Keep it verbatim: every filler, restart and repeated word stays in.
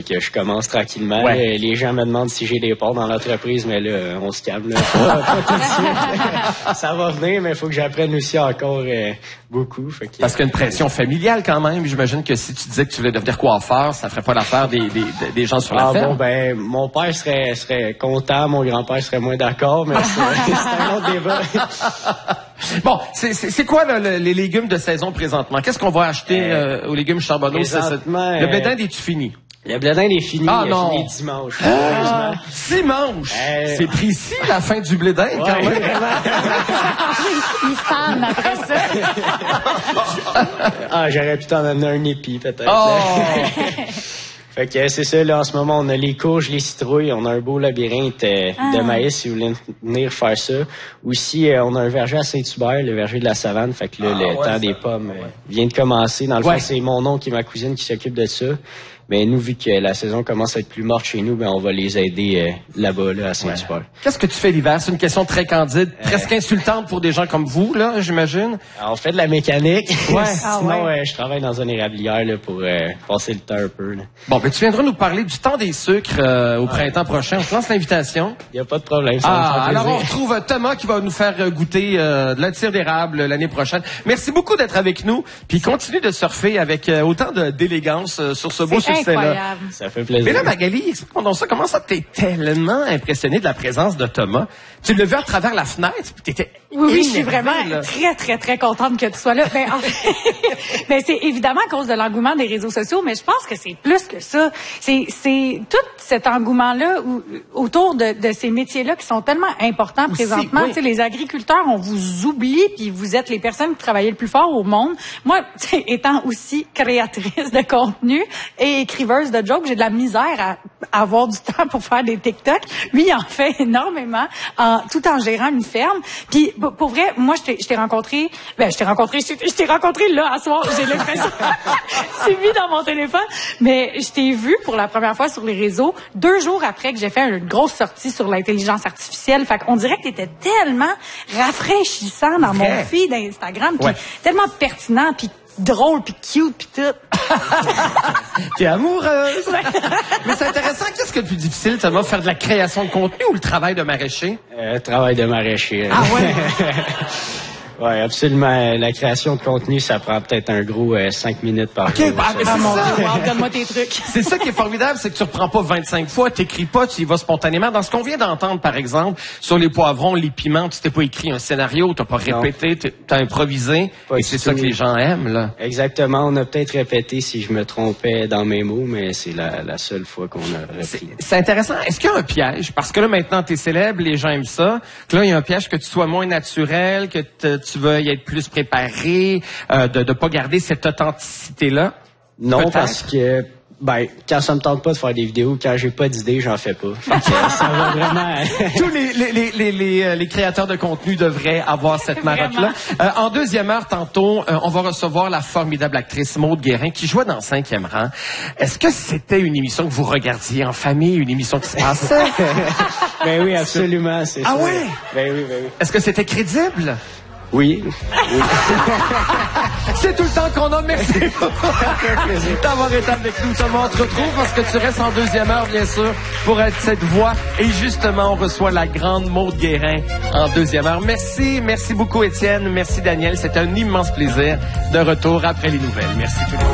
que je commence tranquillement. Ouais. Là, les gens me demandent si j'ai des parts dans l'entreprise, mais là, on se calme. Là. Pas, pas tout de suite. Ça va venir, mais il faut que j'apprenne aussi encore euh, beaucoup. Fait que, Parce qu'il y a une pression familiale quand même. J'imagine que si tu disais que tu voulais devenir coiffeur, ça ferait pas l'affaire des, des, des gens sur la ah, ferme. bon, ben, mon père serait, serait content, mon grand-père serait moins d'accord, mais c'est, c'est un autre débat. Bon, c'est, c'est, c'est quoi là, le, les légumes de saison présentement? Qu'est-ce qu'on va acheter euh, aux légumes Charbonneau? Présentement, Le euh, blé d'Inde, est-tu fini? Le blé d'Inde est fini, Ah, il non. est fini dimanche. Ah, dimanche! Euh, C'est précis, la fin du blé d'Inde, quand Ouais, même. Il fan après ça. Ah, j'aurais pu t'en amener un épi, peut-être. Oh! Fait que c'est ça, là, en ce moment, on a les courges, les citrouilles, on a un beau labyrinthe euh, Ah. de maïs, si vous voulez venir faire ça. Aussi, euh, on a un verger à Saint-Hubert, le verger de la savane, fait que là, Ah, le ouais, temps ça, des pommes euh, vient de commencer. Dans le Ouais. fond, c'est mon oncle et ma cousine qui s'occupent de ça. Mais nous, vu que la saison commence à être plus morte chez nous, ben on va les aider euh, là-bas, là, à Saint-Hubert. Qu'est-ce que tu fais l'hiver? C'est une question très candide, presque insultante pour des gens comme vous, là, j'imagine. Alors, on fait de la mécanique. Ouais. Ah, Sinon, ouais. euh, je travaille dans une érablière là, pour euh, passer le temps un peu. Là. Bon, ben tu viendras nous parler du temps des sucres euh, au printemps prochain. On te lance l'invitation. Il n'y a pas de problème, ça va me Ah, faire alors on plaisir. retrouve Thomas qui va nous faire euh, goûter euh, de la tire d'érable l'année prochaine. Merci beaucoup d'être avec nous, puis continue de surfer avec euh, autant de, d'élégance euh, sur ce beau C'est succès-là. incroyable. Ça fait plaisir. Mais là, Magali, explique-moi donc ça. Comment ça t'es tellement impressionné de la présence de Thomas? Tu l'as vu à travers la fenêtre, puis t'étais Oui, oui, je suis énervé, vraiment là. très, très, très contente que tu sois là. Ben, en fait, ben, c'est évidemment à cause de l'engouement des réseaux sociaux, mais je pense que c'est plus que ça. C'est, c'est tout cet engouement-là où- autour de, de ces métiers-là qui sont tellement importants Aussi, présentement. oui. Tu sais, les agriculteurs, on vous oublie, puis vous êtes les personnes qui travaillent le plus fort au monde. Moi, tu sais, étant aussi créatrice de contenu et écriveuse de jokes, j'ai de la misère à, à avoir du temps pour faire des TikTok. Lui, il en fait énormément, en, tout en gérant une ferme. Puis, pour pour vrai, moi, je t'ai, je t'ai rencontré, ben, je t'ai rencontré, je t'ai, je t'ai rencontré là, à soir, j'ai l'impression, c'est mis dans mon téléphone, mais je t'ai vu pour la première fois sur les réseaux, deux jours après que j'ai fait une grosse sortie sur l'intelligence artificielle. Fait qu'on dirait que t'étais tellement rafraîchissant dans mon Vrai. feed d'Instagram, puis Ouais. tellement pertinent, puis drôle, puis cute, puis tout. T'es amoureuse. Mais c'est intéressant. Qu'est-ce que le plus difficile, Thomas, faire de la création de contenu ou le travail de maraîcher? Euh, travail de maraîcher. Ah ouais? Oui, absolument. La création de contenu, ça prend peut-être un gros euh, cinq minutes par jour. bah, mais ça. Ah mon ça. Dieu, wow, donne-moi tes trucs. C'est ça qui est formidable, c'est que tu reprends pas vingt-cinq fois, t'écris pas, tu y vas spontanément. Dans ce qu'on vient d'entendre, par exemple, sur les poivrons, les piments, tu t'es pas écrit un scénario, t'as pas répété, t'es- t'as improvisé. Pas et du c'est ça tout. que les gens aiment, là. Exactement. On a peut-être répété si je me trompais dans mes mots, mais c'est la, la seule fois qu'on a C'est repris. c'est intéressant. Est-ce qu'il y a un piège? Parce que là, maintenant, t'es célèbre, les gens aiment ça. Que là, il y a un piège que tu sois moins naturel, que te- tu veuilles être plus préparé, euh, de ne pas garder cette authenticité-là. Non, Peut-être. parce que ben quand ça me tente pas de faire des vidéos, quand j'ai pas d'idée, j'en fais pas. Fait que ça va vraiment. Tous les, les, les, les, les, euh, les créateurs de contenu devraient avoir cette marotte-là. Euh, en deuxième heure, tantôt, euh, on va recevoir la formidable actrice Maude Guérin qui jouait dans Cinquième rang. Est-ce que c'était une émission que vous regardiez en famille, une émission qui se passait? Ben oui, absolument, c'est Ah ça. ouais? Ben oui, ben oui. Est-ce que c'était crédible? Oui. C'est tout le temps qu'on a. Merci d'avoir été avec nous, Thomas. On te retrouve parce que tu restes en deuxième heure, bien sûr, pour être cette voix. Et justement, on reçoit la grande Maude Guérin en deuxième heure. Merci, merci beaucoup, Étienne. Merci, Daniel. C'est un immense plaisir de retour après les nouvelles. Merci tout le monde.